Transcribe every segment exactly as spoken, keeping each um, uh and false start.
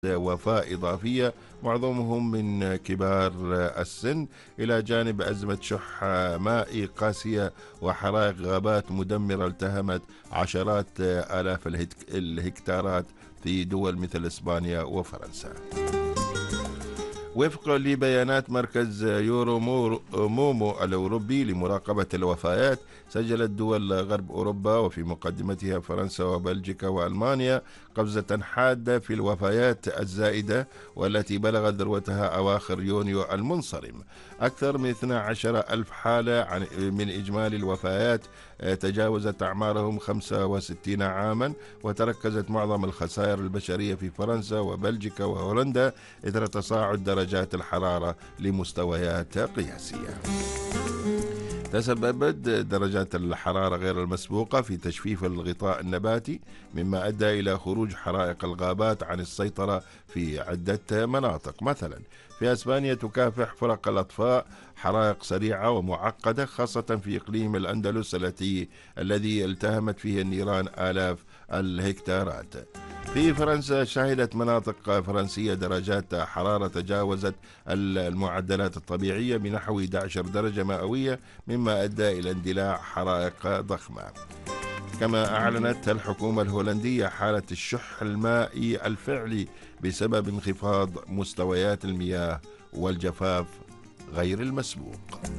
وفاة إضافية معظمهم من كبار السن، إلى جانب أزمة شح مائي قاسية وحرائق غابات مدمرة التهمت عشرات آلاف الهكتارات في دول مثل إسبانيا وفرنسا. وفقا لبيانات مركز يورو مومو الأوروبي لمراقبة الوفيات، سجلت دول غرب أوروبا وفي مقدمتها فرنسا وبلجيكا وألمانيا قفزة حادة في الوفيات الزائدة، والتي بلغت ذروتها أواخر يونيو المنصرم. أكثر من اثني عشر ألف حالة من إجمالي الوفيات تجاوزت أعمارهم خمسة وستين عاما، وتركزت معظم الخسائر البشرية في فرنسا وبلجيكا وهولندا إثر تصاعد درجات الحرارة لمستويات قياسية. تسببت درجات الحرارة غير المسبوقة في تجفيف الغطاء النباتي، مما أدى إلى خروج حرائق الغابات عن السيطرة في عدة مناطق. مثلا في أسبانيا تكافح فرق الأطفاء حرائق سريعة ومعقدة، خاصة في إقليم الأندلس التي الذي التهمت فيه النيران آلاف الهكتارات. في فرنسا شهدت مناطق فرنسية درجات حرارة تجاوزت المعدلات الطبيعية بنحو أحد عشر درجة مئوية، مما أدى إلى اندلاع حرائق ضخمة. كما أعلنت الحكومة الهولندية حالة الشح المائي الفعلي بسبب انخفاض مستويات المياه والجفاف غير المسبوق.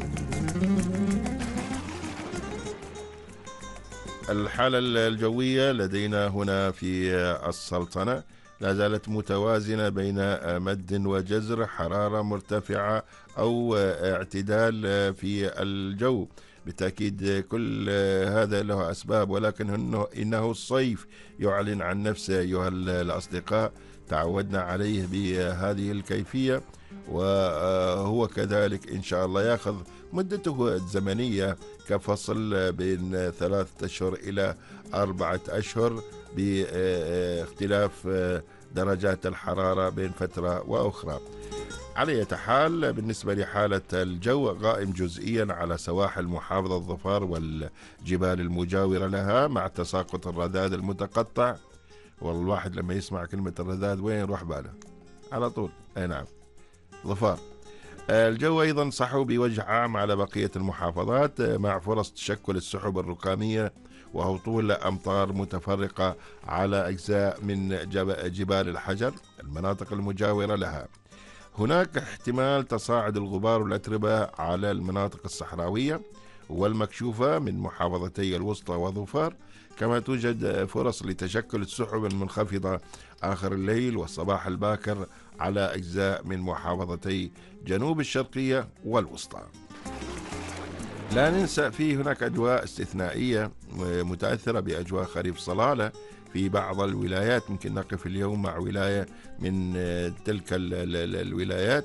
الحالة الجوية لدينا هنا في السلطنة لا زالت متوازنة بين مد وجزر، حرارة مرتفعة أو اعتدال في الجو. بالتأكيد كل هذا له أسباب، ولكن إنه الصيف يعلن عن نفسه أيها الأصدقاء. تعودنا عليه بهذه الكيفية، وهو كذلك إن شاء الله يأخذ مدته الزمنية كفصل بين ثلاثة أشهر إلى أربعة أشهر، باختلاف درجات الحرارة بين فترة وأخرى. على أي حال، بالنسبة لحالة الجو، غائم جزئيا على سواحل محافظة ظفار والجبال المجاورة لها، مع تساقط الرذاذ المتقطع. والواحد لما يسمع كلمة الرذاذ وين يروح باله؟ على طول أي نعم، ظفار. الجو أيضا صحو بوجه عام على بقية المحافظات، مع فرص تشكل السحب الركامية وهطول أمطار متفرقة على أجزاء من جبال الحجر المناطق المجاورة لها. هناك احتمال تصاعد الغبار والأتربة على المناطق الصحراوية والمكشوفة من محافظتي الوسطى وظفار، كما توجد فرص لتشكل السحب المنخفضة آخر الليل والصباح الباكر على أجزاء من محافظتي جنوب الشرقية والوسطى. لا ننسى في هناك أجواء استثنائية متأثرة بأجواء خريف صلالة في بعض الولايات. ممكن نقف اليوم مع ولاية من تلك الولايات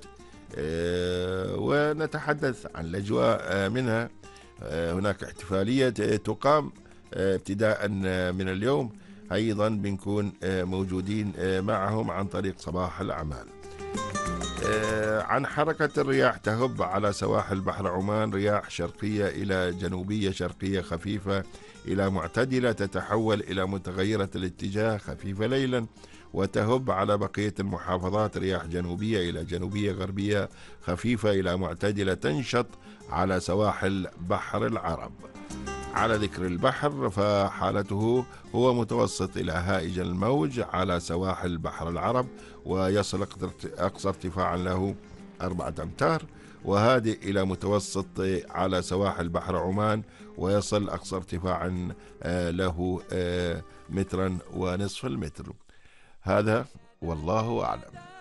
ونتحدث عن الأجواء منها. هناك احتفالية تقام ابتداء من اليوم، أيضا بنكون موجودين معهم عن طريق صباح الأعمال. عن حركة الرياح، تهب على سواحل بحر عمان رياح شرقية إلى جنوبية شرقية خفيفة إلى معتدلة، تتحول إلى متغيرة الاتجاه خفيفة ليلا، وتهب على بقية المحافظات رياح جنوبية إلى جنوبية غربية خفيفة إلى معتدلة، تنشط على سواحل بحر العرب. على ذكر البحر، فحالته هو متوسط إلى هائج الموج على سواحل بحر العرب، ويصل أقصى ارتفاعا له أربعة أمتار، وهادئ إلى متوسط على سواحل بحر عمان، ويصل أقصى ارتفاعا له مترا ونصف المتر. هذا والله أعلم.